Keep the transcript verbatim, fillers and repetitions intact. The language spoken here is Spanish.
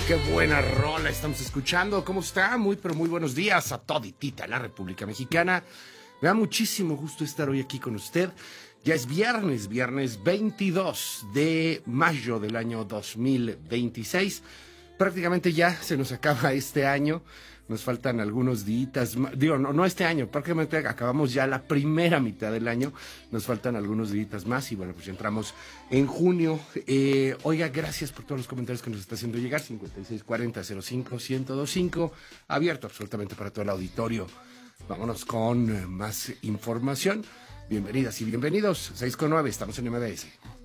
Qué buena rola estamos escuchando. ¿Cómo está? Muy, pero muy buenos días a toditita la República Mexicana. Me da muchísimo gusto estar hoy aquí con usted. Ya es viernes, viernes veintidós de mayo del año dos mil veintiséis. Prácticamente ya se nos acaba este año. Nos faltan algunos días, digo, no, no este año, prácticamente acabamos ya la primera mitad del año, nos faltan algunos días más y bueno, pues ya entramos en junio. Eh, oiga, gracias por todos los comentarios que nos está haciendo llegar, cincuenta y seis cuarenta cero cinco ciento veinticinco, abierto absolutamente para todo el auditorio. Vámonos con más información. Bienvenidas y bienvenidos, seis con nueve, estamos en M B S.